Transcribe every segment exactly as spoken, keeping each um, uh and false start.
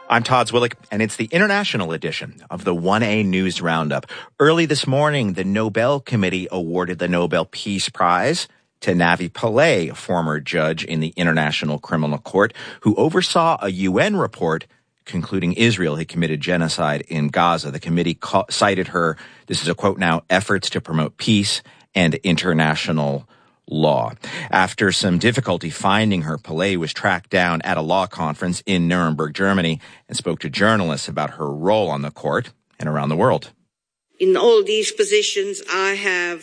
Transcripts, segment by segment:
I'm Todd Zwillich, and it's the international edition of the one A News Roundup. Early this morning, the Nobel Committee awarded the Nobel Peace Prize to Navi Pillay, a former judge in the International Criminal Court, who oversaw a U N report concluding Israel had committed genocide in Gaza. The committee ca- cited her, this is a quote now, efforts to promote peace and international law. After some difficulty finding her, Pillay was tracked down at a law conference in Nuremberg, Germany, and spoke to journalists about her role on the court and around the world. In all these positions, I have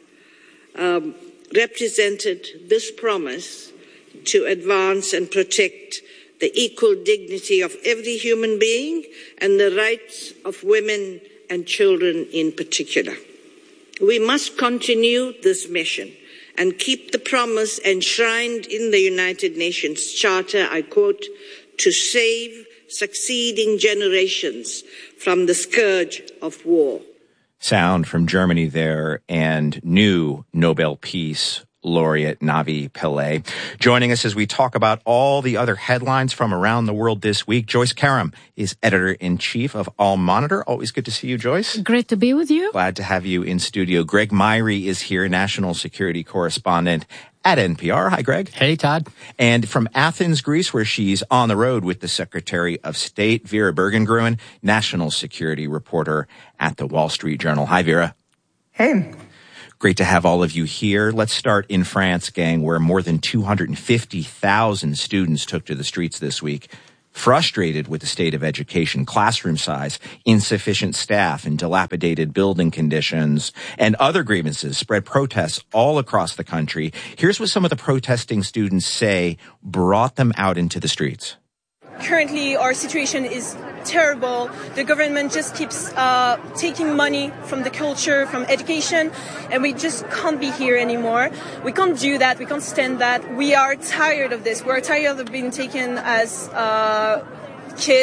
um, represented this promise to advance and protect the equal dignity of every human being and the rights of women and children in particular. We must continue this mission and keep the promise enshrined in the United Nations Charter, I quote, to save succeeding generations from the scourge of war. Sound from Germany there, and new Nobel Peace Laureate Navi Pillay. Joining us as we talk about all the other headlines from around the world this week, Joyce Karam is editor-in-chief of All Monitor. Always good to see you, Joyce. Great to be with you. Glad to have you in studio. Greg Myrie is here, national security correspondent at N P R. Hi, Greg. Hey, Todd. And from Athens, Greece, where she's on the road with the Secretary of State, Vera Bergengruen, national security reporter at the Wall Street Journal. Hi, Vera. Hey. Great to have all of you here. Let's start in France, gang, where more than two hundred fifty thousand students took to the streets this week, frustrated with the state of education, classroom size, insufficient staff, and dilapidated building conditions, and other grievances spread protests all across the country. Here's what some of the protesting students say brought them out into the streets. Currently, our situation is terrible. The government just keeps uh, taking money from the culture, from education, and we just can't be here anymore. We can't do that. We can't stand that. We are tired of this. We're tired of being taken as uh, kids.